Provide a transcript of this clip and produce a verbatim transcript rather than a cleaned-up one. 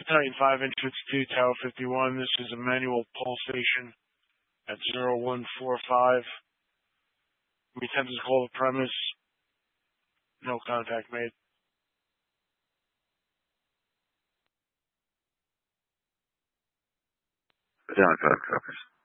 Battalion five, Entrance two, Tower fifty-one. This is a manual pulsation at zero one four five. We attempt to call the premise. No contact made. Battalion five copies.